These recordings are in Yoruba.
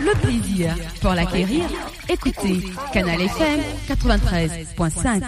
le plaisir pour l'acquérir. Écoutez Canal FM 93.5.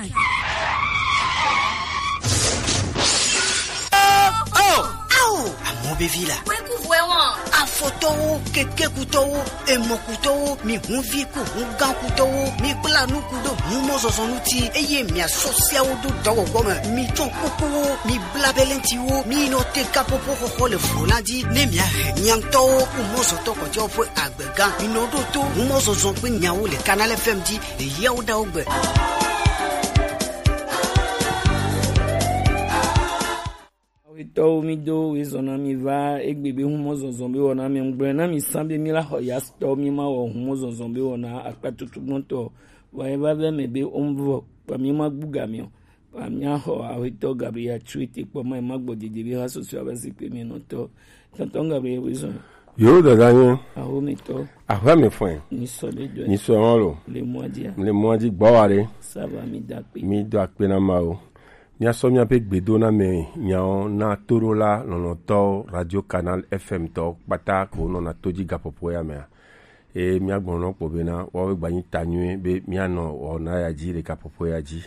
Bevila. A photo keke kuto e mokuto mi hunvi ku hungan kuto mi planu kudo mumozo zonuti eye mi asocia o do dogo goma mi tonkuku mi blabelenti o mi no te kapopo ko le fulandi ne mi a nyanto umozo to ko jo fo agbega mi no do to umozo zon pe nyawo le Canal FM di e yewda ogbe. Ito mi do izona mi va egbebe humo zonzombe wona mi ngbre na mi sambe mi la hoya sto mi ma wo humo zonzombe wona akpatutu gonto wa eba ve mebe omvo pa mi ma gbuga mi pa mi ho awito Gabriel tweet po ma gbodede bi ha soso abasi pe mi no to tonton Gabriel wizon yo dadanyo aho mi to ahwa mi fun ni so le do ni so won lo le moadi gbaware ça va mi do akpe na ma o nya so mi ape gbedo na me nya na toro la no to radio Canal FM to pata ko no na toji gapopo ya me e mi agbon no po be na wo gba yin tanyu be mi ano ona ya ji le gapopo ya ji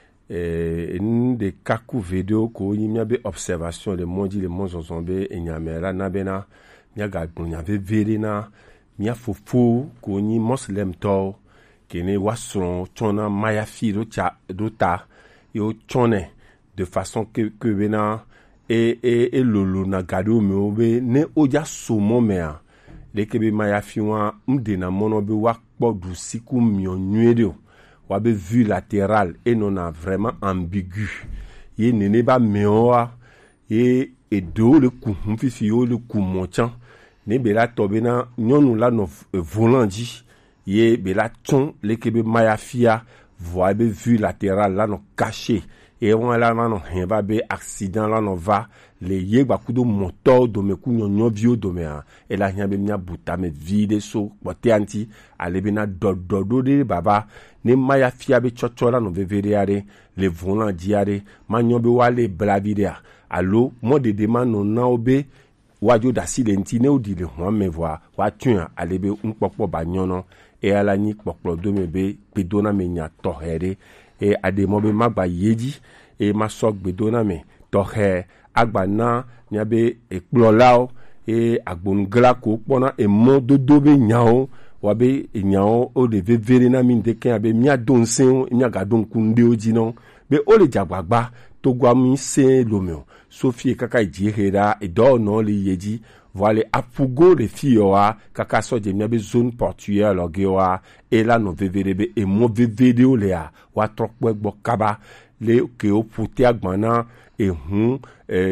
de kaku video ko yin mi abe observation le mondi le monzonzombe e nya me la na be na mi aga gbon nya be vere na mi afofo ko yin muslim to kene wason chona maya fi ro cha dota yo chone de façon que bena et lolo na gado me obe ne oja somo mea de kebe maya fiwa mde na mono be wa kpodu siku mionnuedo wa be vue latéral et non a vraiment ambigu ye nene ba meoa ye edo le ku mfifi yo le ku monchan ne be la tobena nyonu la no volandi ye be la ton le kebe maya fia voa be vue latéral la no caché et on la no hemba be accident la no va le ye gba kudo moto do me ku nyonyo bio do me a e la hia be mia buta me vide so bote anti ale be na dodo de baba ne maya fia be chochola no veveriare le volant diare manyo be wale blavidia allo mo de man no na obe wajo da silenti ne odi le ho me voa wa tun ale be unpopo ba nyono e ala ni pokplo do me be pedona me nya tohere e ade mo be magba yeji e masok bedona me tohe agba na nya be ekplolao e agbongla ko pona e mo dodo be nyao wa be nyao o de vevere na mi de ken abe mi adonsen nya gadon kunde oji no be o le jagbagba to gwa mi se lomeo Sophie kaka jihera e do no le yeji voile apugo le fioa kaka so de miabe zone portuaire logewa e la no veverebe e mo video lea wa trokwe gbo kaba le ke o puti agbana e hun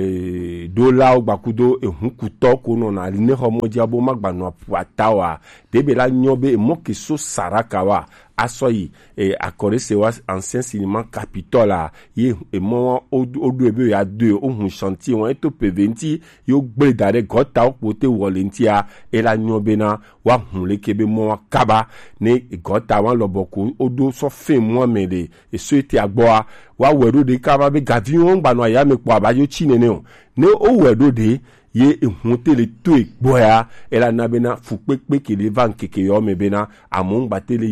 dola o gbakudo e hun kuto ko no na ne homo diabo magbano puatawa debe la nyobe e mo ke so sarakawa asoyi akore sewa ancien cinéma capitola ye e mo odu ebe ya de ohun chantier won to peventi yo gbe dare gota opote volentia e la nyobe na wa hun le kebe mo kaba ne gota wan loboko odo so fe mo mede e so eti agboa wa wedo de kaba be gavion gba no aya me po abayo chinene o ne o wedo de ye ehunte le to egboya ela na bena fukpekpe ke le van keke yo me bena amon batele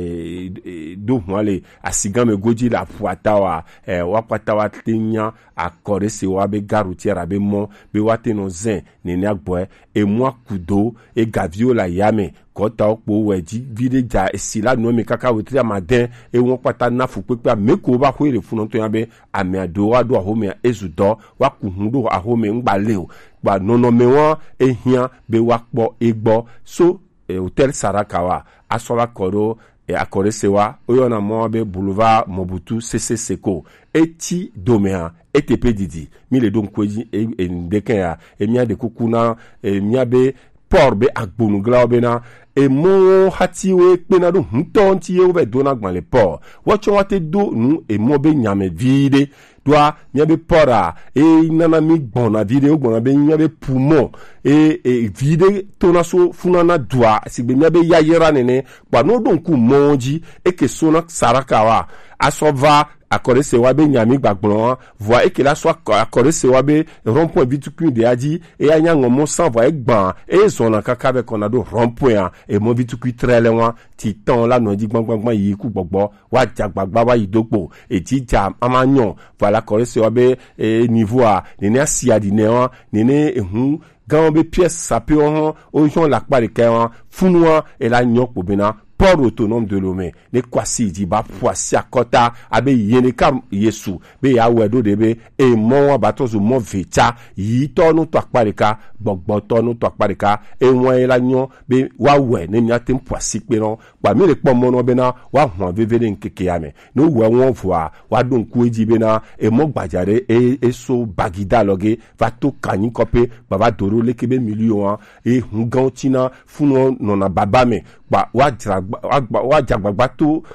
ye do hwale asiga me goji la fuatawa wa kwatawa tenya akore se wa be garutiera be mo be wate no zen ne ne agboe e mo akudo e gavio la yame kota okpo weji vide ja esila no me kaka wetri amaden e won kwata na fukpekpe ameko ba ko ere funo to yabe ame ado wa do ahome ezudo wa kuhundo ahome ngbale o gba nono mewa ehia be wakpo egbo so hotel Sarakawa asola koro akore sewa oyona mo be boulevard Mobutu CC Seko eti domea ETP didi mi le don kweji e ndeken ya emia de kukuna emia be port be agbonu glaobena e mo hatiwe pena do huntonti ye be dona gban le port wacho wate do nu e mo be nyame vide doa nyabe pora e nana mi gbona vide o gbona be nyabe poumon e vide tona so funana doa sigbe nyabe yayera nene pa no don ku monji e ke sona Sarakawa asova akore se wabe nyami gbagbon voa ekela so akore se wabe rond-point vitukun de aji e anya ngomo san voa egban e zona kaka be konado rond-point e mo vitukun trele wan ti tan la no di gbangban yi ku gbogbo wa jagbagba wa idogbo e ti ja amanyon voila akore se wabe niveau a ni asia di ne wan ni ehun gan be pièce sapé on jon la pa de kan funwa e la nyok bobena port autonome de Lomé ne kwasi di ba poisi akota abe yene kam yesu be ya wedo de be e mo ba to zo mo vecha yi to nu to akparika gbogbo to nu to akparika e won e la nyon be wa we ne nya tem poisi pe no ba mi le po mo no be na wa hon vevere nkeke ya me no we won voa wa don ku eji be na e mo gbajare e so bagida loge va to kanyi kope baba doro lekebe million e hungan tina funo nona baba me ba wa jagbagba to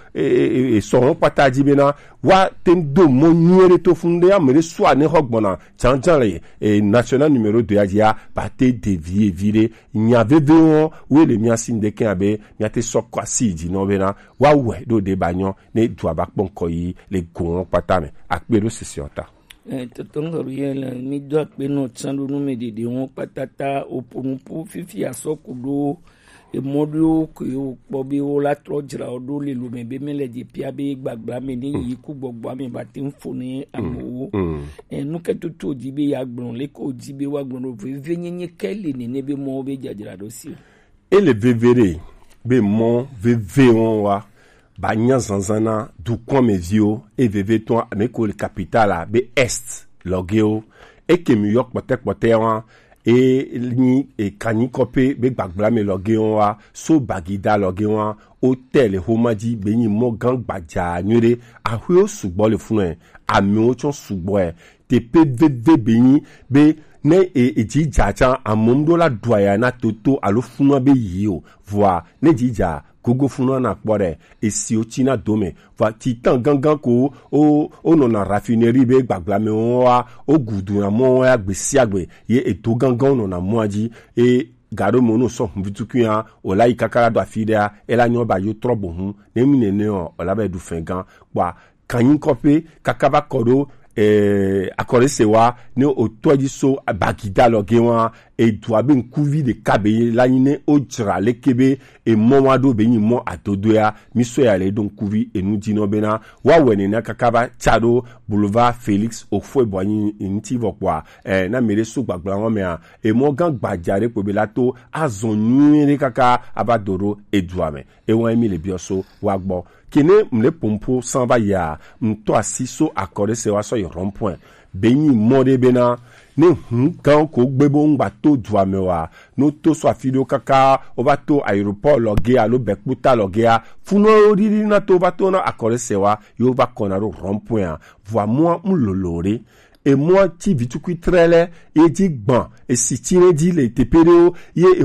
so pataji bena wa tendo mo nyere to funde amere so ane hogbona chanjanle national numéro 2 adia ba te dévier vire nya veveo we le mia sinde ken abe nya te sokwa siji no bena wa we do de banyo ne dua ba ponko yi le gon patame akpero sisiota totongo yela mi do akpeno tsando no medede won patata opunpu fifi asokudo e modu ko bobi o la trojra odo le Lomé be mele di pia be gbagba me ni yiku gbogbo mi ba tin foni amowo nu ke tutu dibe ya gbon le ko dibe wa gbon ve nyenye kele ni ne be mo be jajira do si e le vevere be mo veve on wa ba nya zanzana du kwa me vio e veve ton me ko le capitala be est logeo e ke mi yok pote wa e ni e kani kope be gbagbla me logeo wa so bagida logeo hotel homaji be ni mo gan gbaja nyure ahwe sugbo le fun e ami o chon sugbo e te pvv be ni be ne e jija amomdo la doya na toto alo funwa be yio voa ne jija gogo funwa na kpore e si o china dome va titan gangan ko o no na raffinerie be gbagba me wa o gudu na mo ya gbesi agbe ye e to gangan no na moaji e garo mono so vitukuya o la ikakara do afidea e la nyoba yo trobo hun ne minene o la be du fengan kwa kanyin kope kakaba kodo akore sewa ne otoji so bagida logewa e duabe nkuvi de kabe la nyine ojra lekebe e momado be nyi mo atodoya miso ya le don kuvi enu dino bena wa wene na kakaba chado boulevard Félix ofo eboanyi ntivo kwa na mere so gbagba won me a e mo gan gbajare ko be lato azonyire kaka abadoro eduame e won emi le bioso wa gbo kene mle pompo sanba ya mto asiso akore sewa so rond-point benyi mode bena ne kan ko gbebo ngba to duamewa no to so afido kaka obato aéroport loge alo bekuta loge funo riri na to bato na akore sewa yo ba konaro rond-point voa moi mlolore et moi ti vitukui trele e di gban e si tire di le tepero ye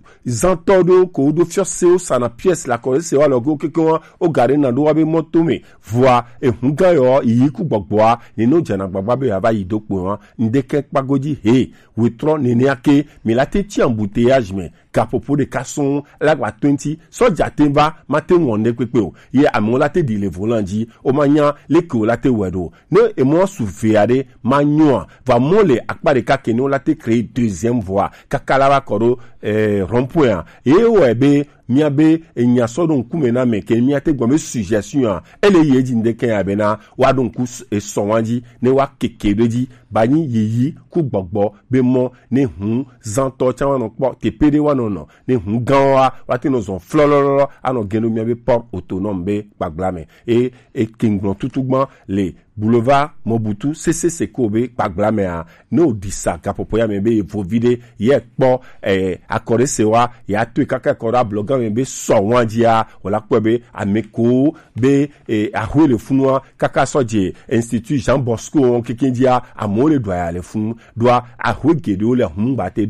zantodo ko do fioseo sana pièce la kore se wa logo kekon o gare na do wabe motome voa e hunga yo yiku gbogboa ni no jana gbagba be aba yidopo ndeke pagoji he witro nene ake mi la te ti embouteillage me kapopo de kason la gba 20 so jatemba mate wonde pepe o ye amola te di le volanji o manya le ko la te wedo ne e mo souveade manyoa va mole akpare ka keno la te créer deuxième voie kakala koro rond-point e webe miabe enya sodon kumena meke miate gome suggestion ele yeji ndeke abena wa don ku e sonwanji ne wa kekedoji bani yiyi ku gbogbo be mo ne hun zanto chawa no po tepede wa no ne hun ganwa wa te no zon flololo ano geno miabe port autonome be gbaglame e kingbon tutugban le boulevard Mobutu CC Kobe gbaglame a no disa kapopoya mebe evovide ye po akore sewa ya to kaka kora bloga mbe so wanjia wala kwebe ameko be ahwele funwa kaka soje institut Jean Bosco kekendia amole doya le fun doa ahwege de le hun bate do me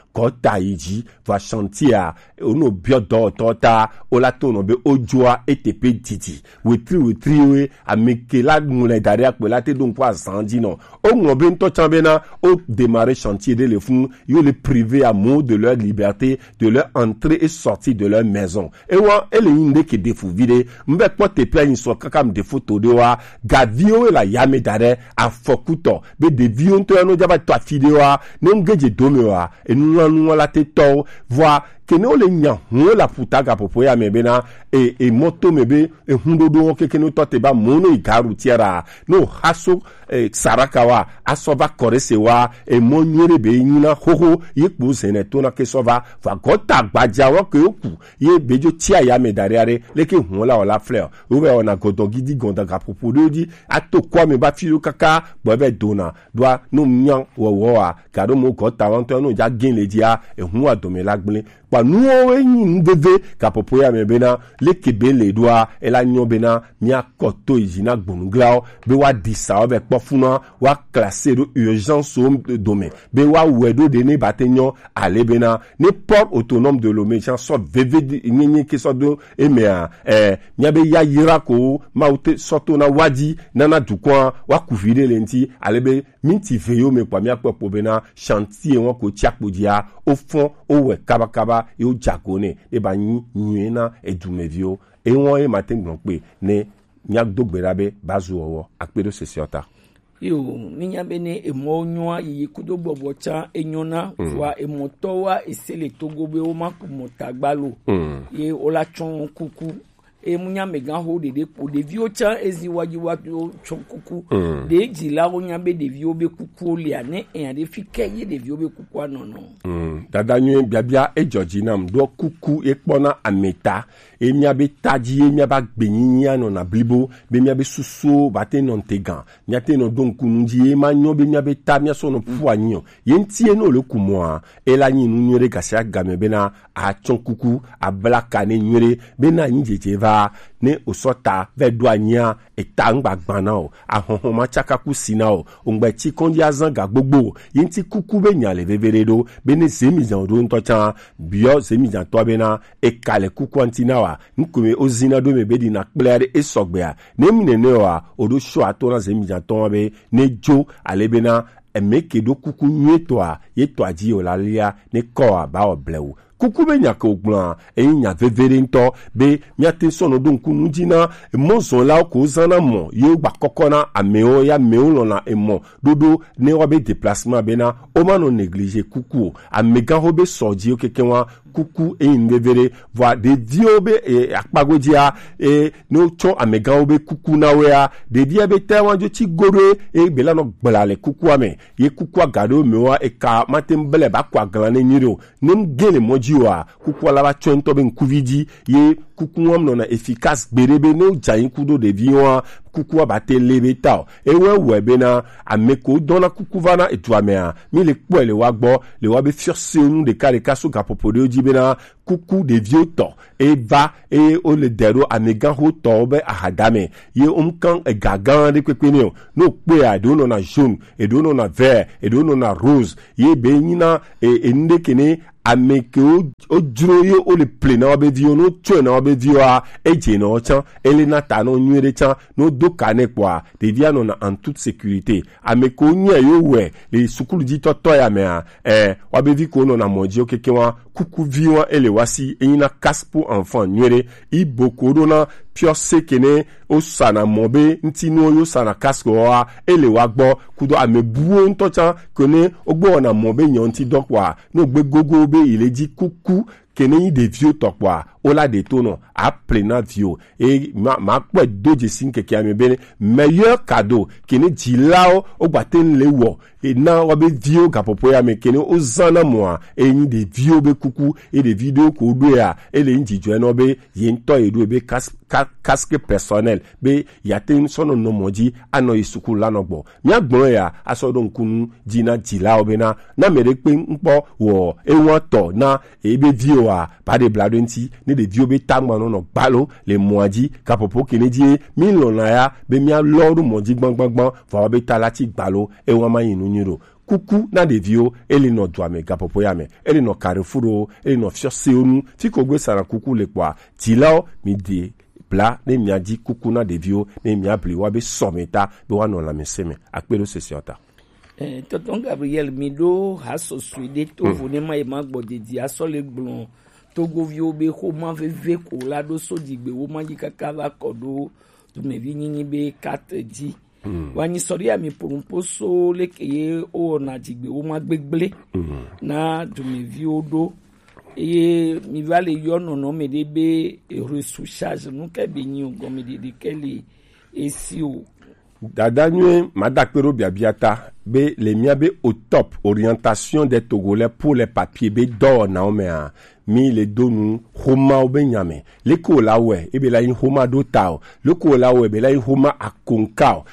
kota iji va chantier ono biodo tota ola tono be ojoa ETP titi wetri we ameke la mule dare akpela te donc kwa zandi no o mo be nto chambena o démarrer chantier de le fond yo le privé à mot de leur liberté, de leur entrée et sortie de leur maison et wa ele inde ke defu vide mbe pote pia in so kakam de photo de wa gavio e la yame dare a fokuto be de vion to no jaba to afide wa ne ngeje dome wa e nu la te to voa kene ole nya ho la putaga popo ya mebena e moto mebe e hundodo ke kene to te ba mono igaru tiara no haso sarakawa asova koresewa e monyere be nyina hoho yekbu sene to na ke sova va gota gbaja wa ke oku ye bejo tia ya medariare leke ho la ola fleur owe ona godogidi gonda ga popo di ato kwa me ba filo kaka bobe dona doa no myan wo a kado mo gota wan to no ja gen le dia e hu adome lagbele pa nuo enyi ndeve ka popo ya mebena leke le doa ela nyobena mia koto izina gbonglao be wa disa obe pofuna wa classer de urgence au domaine be wa wedo de ne batenyo alebena ne port autonome de Lomé chan so veve nyenye ke so do emea nyabe ya yirako maute soto na wadi nana dukwa wa kuvide lenti alebe minti veyo me kwa mia popo bena chantier won ko tiakpodia au fond o kabakaba e o jakone e ba nyuena e dumevio e won e matin gbonpe ne nyak dogberabe bazu owo akpedo sesiota yo minya bene emonyoa yikudo bobocha enyona wa emotowa esele togobe o makumotagbalo ye olachon kuku e munya mega ho de po de viocha eziwaji wa chonkuku de jila wonya be de vio be kuku lia ne en de fike ye de vio be kuku anono dadanyu biabia e Georgina mdo kuku e kpona ameta e mia be taji e mia ba gbenyinya no na blibo be mia be susu bate non tegan mia te no donku nji e manyo be mia be ta mia so no puanyo yentie no le kumoa e la nyi nyure gasia game bena a chonkuku a blaka ne nyure bena njeje va ne osota ve douania etangba gbanao ahonhon ma chakaku sinao ongbe ti kondi azanga gbogbo yinti kuku be nya le veveredo be ne semizan do ntocha bio semizan to bena e kale kuku antinawa nkome ozina do me be di na kplere e sogbea ne minene wa odo sho atona semizan to be ne jo alebena emeke do kuku nyetoa yetoa ji olalia ne ko ba oblewu kuku be nya ko gblan e nya vevere nto be miate sono don kunu jina monson la ko zana mo ye gba kokona ameo ya meo na emo dodo ne wa be déplacement be na o ma no négliger kuku amega ho be soji o kekenwa kuku e vevere voa de diobe e akpagodia e no cho amega ho be kuku na wea de dia be tawa jo ti gore e be la no gbalale kuku ame ye kuku agado mewa e ka matembele ba kwa glane nyiro nem gele moji wa kuku ala ba chonto ben kuvidi ye kuku wam na efficace berebe no jayin kudo de viwa kuku ba te lebeta e we bena ameko dona kuku vana etwamea mi le kwele wa gbo le wa be firse nu de kare kaso ka popode oji bena kuku de vieux to e va e o le dero amega ho to be ahadame ye umkan e gagan de kwekwenio no pe a do no na jaune e do no na vert e do no na rose ye be nyina e ndekene ameke o droye o le plena obe vio no tuna obe vio a eje no chan elena ta no nyere chan no do kane kwa de via no na en toute sécurité ameke o nya yo we le sukulu di toto ya me obe vi ko no na moji o kekewa kuku viwa ele wasi enyina kaspo enfant nyere i bokoro na pio sekene o sana mobe ntino yo sana kasko wa ele wagbo kudo amebuo ntocha kone ogbo na mobe nyonti dokwa no gbe gogo be ile di kuku kene de vieux tokwa ola de tono a plena vieux et ma po doje sinke ki amebene meilleur cadeau kene dilao ogbaten lewo et na wabe vieux kapopo ya me kene ozana moi et ni de vieux be kuku et de vidéos ko do ya et le ndi joeno be yento edu be casque personnel be yaten sono no moji ano isuku lanogbo mi agbon ya asodon kunu dina dilao be na mere pe npo wo e won to na e be vieux wa pa de bladenti ni de vieux be tagma no balo le moji kapopo kene die mi lona ya be mi aloru moji gbangbangban fa be talati balo e won ma yinu nyiro kuku na devio ele no doame gapopo ya me ele no carrefour ele no fioseonu ti ko gbe sara kuku le kwa ti lao mi de bla ne mi adi kuku na devio ne mi abli wa be someta be wa no la meseme akpelo sesiota tonton Gabriel Mido haso suide to vonema e magbo de di asole glon togo vio be ko ma veve ko la do so digbe wo ma jikaka va kodo to me vi nyinyi be 4 di wani sori ami pomposo lekeye o na digbe wo ma gbegble na to me vi odo e mi va le yo no me de be resouchage no ke be nyi o go me de kele esi o Dadanywe madakpero biabiata be le mia be au top orientation des Togolais pour les papiers be do na omea mi le donu homa obenyame le ko lawe e be la homa do tao le ko lawe be la homa akonkao